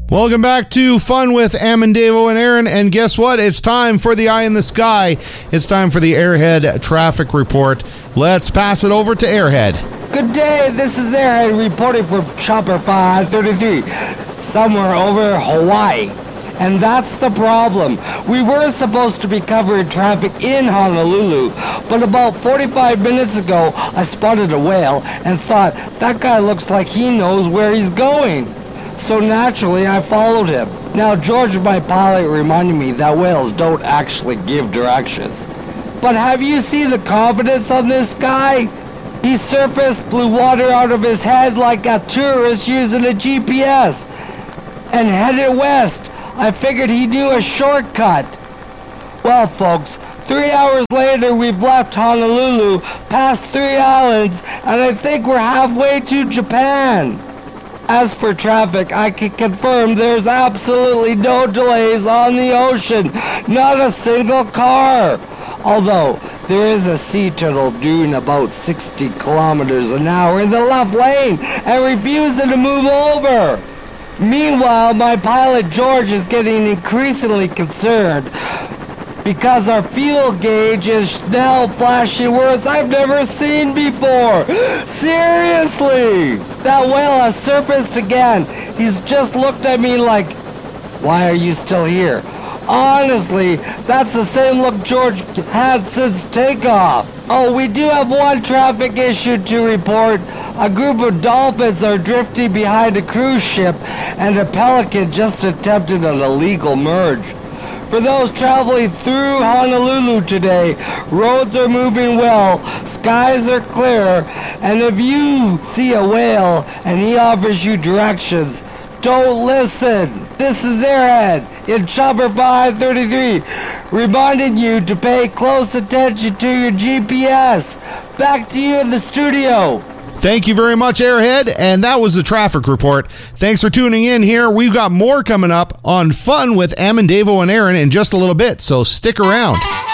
Welcome back to Fun with Amandavo and Aaron, and guess what? It's time for the Eye in the Sky. It's time for the Airhead Traffic Report. Let's pass it over to Airhead. Good day, this is Airhead reporting from Chopper 533, somewhere over Hawaii. And that's the problem. We were supposed to be covering traffic in Honolulu, but about 45 minutes ago, I spotted a whale and thought, that guy looks like he knows where he's going. So naturally, I followed him. Now, George, my pilot, reminded me that whales don't actually give directions. But have you seen the confidence on this guy? He surfaced, blew water out of his head like a tourist using a GPS, and headed west. I figured he knew a shortcut. Well, folks, 3 hours later, we've left Honolulu, past 3 islands, and I think we're halfway to Japan. As for traffic, I can confirm there's absolutely no delays on the ocean. Not a single car. Although, there is a sea turtle doing about 60 kilometers an hour in the left lane and refusing to move over. Meanwhile, my pilot George is getting increasingly concerned because our fuel gauge is now flashing words I've never seen before. Seriously! That whale has surfaced again. He's just looked at me like, why are you still here? Honestly, that's the same look George had since takeoff. Oh, we do have one traffic issue to report. A group of dolphins are drifting behind a cruise ship, and a pelican just attempted an illegal merge. For those traveling through Honolulu today, roads are moving well, skies are clear, and if you see a whale and he offers you directions, don't listen. This is Airhead in Chopper 533, reminding you to pay close attention to your GPS. Back to you in the studio. Thank you very much, Airhead, and that was the traffic report. Thanks for tuning in here. We've got more coming up on Fun with Amandavo and Aaron in just a little bit, so stick around.